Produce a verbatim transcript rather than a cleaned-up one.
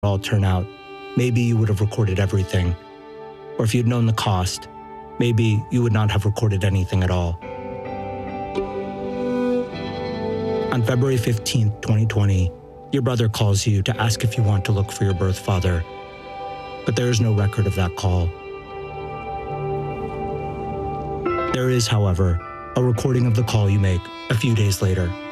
all turn out, maybe you would have recorded everything. Or if you'd known the cost, maybe you would not have recorded anything at all. On February fifteenth, twenty twenty, your brother calls you to ask if you want to look for your birth father, but there is no record of that call. There is, however, a recording of the call you make a few days later.